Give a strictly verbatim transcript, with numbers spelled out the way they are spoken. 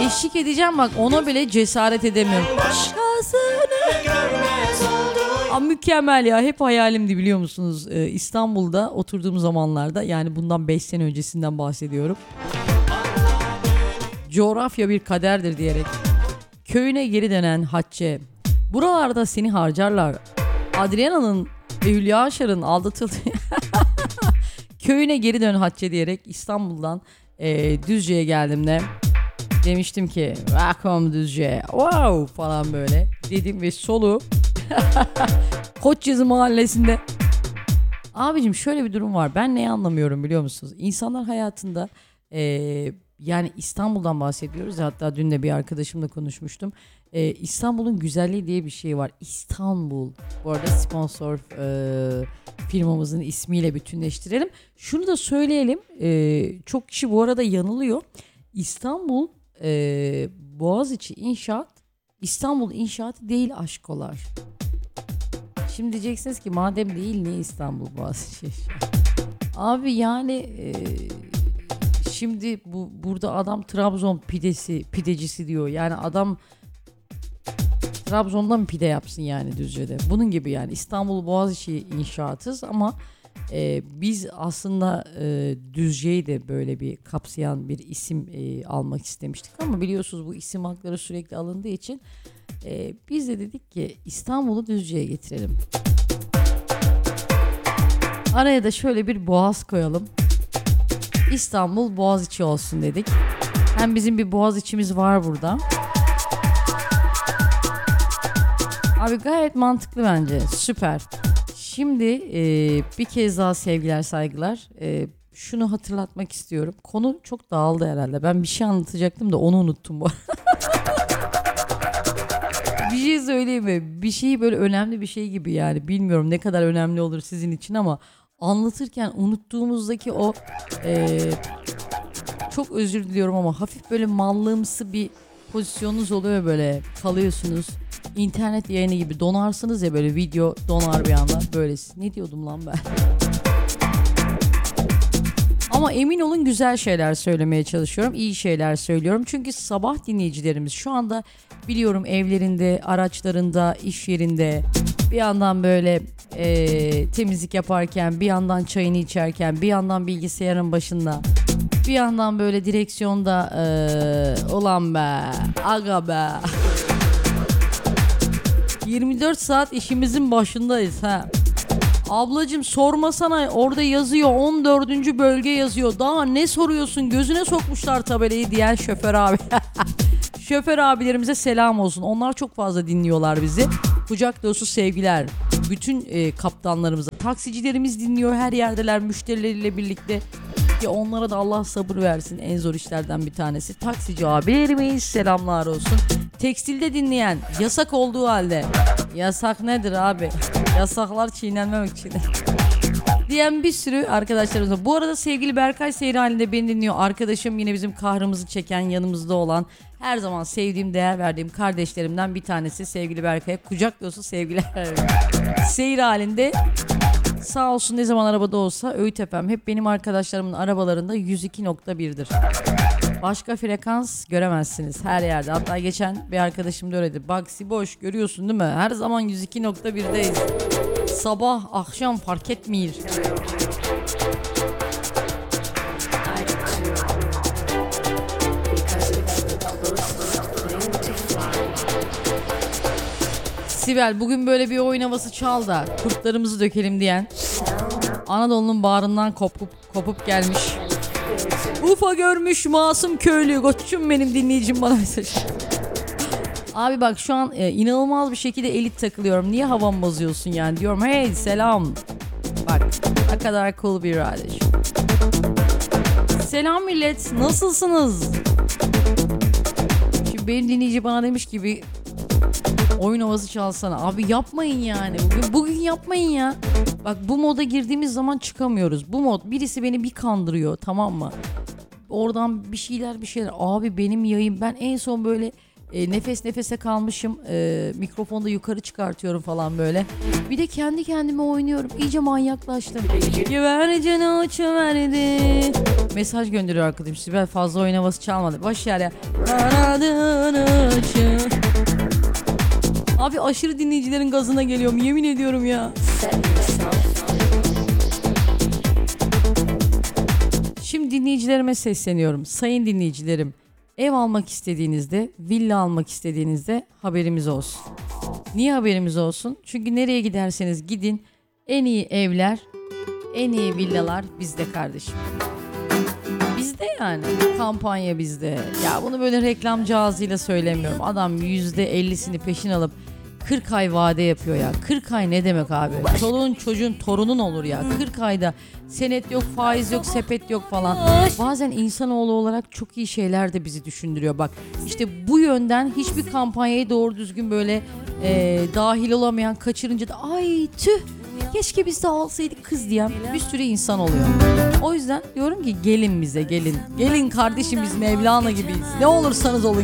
Eşlik edeceğim bak, ona bile cesaret edemiyorum. Aa, mükemmel ya, hep hayalimdi biliyor musunuz? Ee, İstanbul'da oturduğum zamanlarda, yani bundan beş sene öncesinden bahsediyorum. Coğrafya bir kaderdir diyerek köyüne geri dönen Hatice, buralarda seni harcarlar. Adriana'nın ve Hülya Avşar'ın aldatıldığı köyüne geri dön Hatice diyerek İstanbul'dan e, Düzce'ye geldim de demiştim ki welcome Düzce, wow falan böyle dedim ve solu Koçyazı mahallesinde. Abicim şöyle bir durum var, ben neyi anlamıyorum biliyor musunuz? İnsanlar hayatında e, yani İstanbul'dan bahsediyoruz, hatta dün de bir arkadaşımla konuşmuştum. Ee, İstanbul'un güzelliği diye bir şey var. İstanbul. Bu arada sponsor e, firmamızın ismiyle bütünleştirelim. Şunu da söyleyelim. E, çok kişi bu arada yanılıyor. İstanbul e, Boğaziçi İnşaat İstanbul İnşaatı değil aşkolar. Şimdi diyeceksiniz ki madem değil niye İstanbul Boğaziçi İnşaat? Abi yani e, şimdi bu burada adam Trabzon pidesi pidecisi diyor. Yani adam Trabzon'da mı pide yapsın yani Düzce'de? Bunun gibi yani İstanbul Boğaziçi İnşaatız ama e, biz aslında e, Düzce'yi de böyle bir kapsayan bir isim e, almak istemiştik ama biliyorsunuz bu isim hakları sürekli alındığı için e, biz de dedik ki İstanbul'u Düzce'ye getirelim. Araya da şöyle bir boğaz koyalım. İstanbul Boğaziçi olsun dedik. Hem bizim bir Boğaziçi'miz var burada. Abi gayet mantıklı bence. Süper. Şimdi e, bir kez daha sevgiler saygılar. E, şunu hatırlatmak istiyorum. Konu çok dağıldı herhalde. Ben bir şey anlatacaktım da onu unuttum bu. Bir şey söyleyeyim mi? Bir şey böyle önemli bir şey gibi yani. Bilmiyorum ne kadar önemli olur sizin için ama anlatırken unuttuğumuzdaki o e, çok özür diliyorum ama hafif böyle mallığımsı bir pozisyonunuz oluyor, böyle kalıyorsunuz. İnternet yayını gibi donarsınız ya, böyle video donar bir anda böyle. Ne diyordum lan ben? Ama emin olun güzel şeyler söylemeye çalışıyorum. İyi şeyler söylüyorum. Çünkü sabah dinleyicilerimiz şu anda biliyorum evlerinde, araçlarında, iş yerinde bir yandan böyle e, temizlik yaparken, bir yandan çayını içerken, bir yandan bilgisayarın başında, bir yandan böyle direksiyonda e, olan be, aga be. yirmi dört saat işimizin başındayız ha. Ablacım sormasana, orada yazıyor on dördüncü bölge yazıyor. Daha ne soruyorsun, gözüne sokmuşlar tabelayı diyen şoför abi. Şoför abilerimize selam olsun. Onlar çok fazla dinliyorlar bizi. Kucak dolusu sevgiler. Bütün e, kaptanlarımıza. Taksicilerimiz dinliyor, her yerdeler müşterileriyle birlikte. Ki onlara da Allah sabır versin, en zor işlerden bir tanesi. Taksici abilerimiz selamlar olsun. Tekstilde dinleyen, yasak olduğu halde. Yasak nedir abi? Yasaklar çiğnenmemek için. Diyen bir sürü arkadaşlarımız var. Bu arada sevgili Berkay seyir halinde beni dinliyor. Arkadaşım, yine bizim kahrımızı çeken, yanımızda olan, her zaman sevdiğim, değer verdiğim kardeşlerimden bir tanesi sevgili Berkay'a kucak dolusu sevgiler. Seyir halinde sağ olsun, ne zaman arabada olsa Öğüt F M hep benim arkadaşlarımın arabalarında yüz iki nokta bir'dir. Başka frekans göremezsiniz her yerde. Hatta geçen bir arkadaşım da öyle dedi. Bak Siboş, görüyorsun değil mi? Her zaman yüz iki nokta bir'deyiz. Sabah akşam fark etmiyor. Sibel, bugün böyle bir oyun havası çal da kurtlarımızı dökelim diyen, Anadolu'nun bağrından kopup kopup gelmiş, Ufa görmüş masum köylü koçum benim dinleyicim bana mesaj. Abi bak şu an e, inanılmaz bir şekilde elit takılıyorum. Niye havamı bozuyorsun yani diyorum. Hey selam. Bak ne kadar cool bir kardeş. Selam millet, nasılsınız? Şimdi benim dinleyici bana demiş gibi oyun havası çalsana. Abi yapmayın yani. Bugün, bugün yapmayın ya. Bak bu moda girdiğimiz zaman çıkamıyoruz. Bu mod, birisi beni bir kandırıyor, tamam mı? Oradan bir şeyler bir şeyler. Abi benim yayın, ben en son böyle E, nefes nefese kalmışım. E, mikrofonda yukarı çıkartıyorum falan böyle. Bir de kendi kendime oynuyorum. İyice manyaklaştım. Güvercin uçuverdi. Mesaj gönderiyor arkadaşım. Sibel fazla oyun havası çalmadı. Boş yer ya. Aradığın için. Abi aşırı dinleyicilerin gazına geliyorum. Yemin ediyorum ya. Şimdi dinleyicilerime sesleniyorum. Sayın dinleyicilerim, ev almak istediğinizde, villa almak istediğinizde haberimiz olsun. Niye haberimiz olsun? Çünkü nereye giderseniz gidin en iyi evler, en iyi villalar bizde kardeşim. Bizde yani. Kampanya bizde. Ya bunu böyle reklamcı ağzıyla söylemiyorum. Adam yüzde ellisini peşin alıp kırk ay vade yapıyor ya. kırk ay ne demek abi? Çoluğun çocuğun torunun olur ya. kırk ayda senet yok, faiz yok, sepet yok falan. Bazen insanoğlu olarak çok iyi şeyler de bizi düşündürüyor. Bak işte bu yönden hiçbir kampanyayı doğru düzgün böyle e, dahil olamayan, kaçırınca da ay tüh keşke biz de alsaydık kız diyen bir sürü insan oluyor. O yüzden diyorum ki gelin bize gelin. Gelin kardeşim biz Mevlana gibiyiz. Ne olursanız olun